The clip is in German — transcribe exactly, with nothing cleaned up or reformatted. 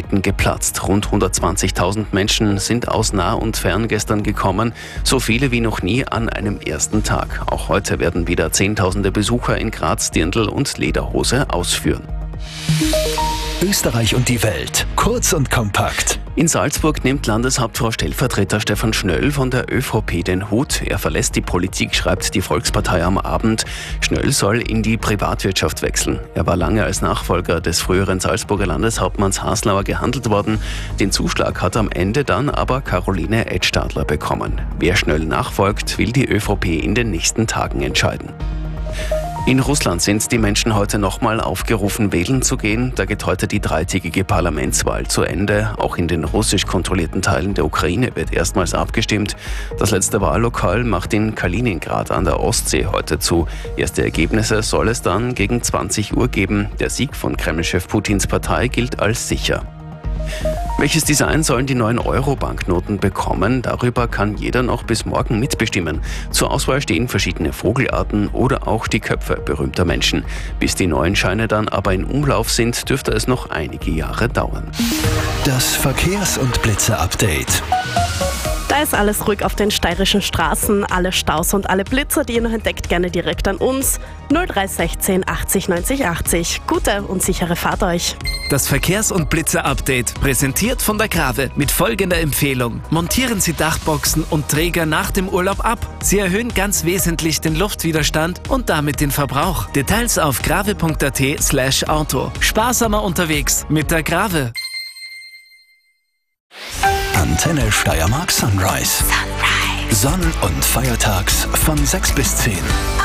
Kapazitäten geplatzt. Rund hundertzwanzigtausend Menschen sind aus nah und fern gestern gekommen, so viele wie noch nie an einem ersten Tag. Auch heute werden wieder Zehntausende Besucher in Graz Dirndl und Lederhose ausführen. Österreich und die Welt. Kurz und kompakt. In Salzburg nimmt Landeshauptfrau-Stellvertreter Stefan Schnöll von der ÖVP den Hut. Er verlässt die Politik, schreibt die Volkspartei am Abend. Schnöll soll in die Privatwirtschaft wechseln. Er war lange als Nachfolger des früheren Salzburger Landeshauptmanns Haslauer gehandelt worden. Den Zuschlag hat am Ende dann aber Caroline Edstadler bekommen. Wer Schnöll nachfolgt, will die ÖVP in den nächsten Tagen entscheiden. In Russland sind die Menschen heute nochmal aufgerufen, wählen zu gehen. Da geht heute die dreitägige Parlamentswahl zu Ende. Auch in den russisch kontrollierten Teilen der Ukraine wird erstmals abgestimmt. Das letzte Wahllokal macht in Kaliningrad an der Ostsee heute zu. Erste Ergebnisse soll es dann gegen zwanzig Uhr geben. Der Sieg von Kremlchef Putins Partei gilt als sicher. Welches Design sollen die neuen Euro-Banknoten bekommen? Darüber kann jeder noch bis morgen mitbestimmen. Zur Auswahl stehen verschiedene Vogelarten oder auch die Köpfe berühmter Menschen. Bis die neuen Scheine dann aber in Umlauf sind, dürfte es noch einige Jahre dauern. Das Verkehrs- und Blitze-Update. Da ist alles ruhig auf den steirischen Straßen. Alle Staus und alle Blitzer, die ihr noch entdeckt, gerne direkt an uns. null drei eins sechs achtzig neunzig achtzig. Gute und sichere Fahrt euch. Das Verkehrs- und Blitzer-Update, präsentiert von der Grave mit folgender Empfehlung. Montieren Sie Dachboxen und Träger nach dem Urlaub ab. Sie erhöhen ganz wesentlich den Luftwiderstand und damit den Verbrauch. Details auf grave.at slash Auto. Sparsamer unterwegs mit der Grave. Antenne Steiermark Sunrise. Sunrise. Sonn- und Feiertags von sechs bis zehn.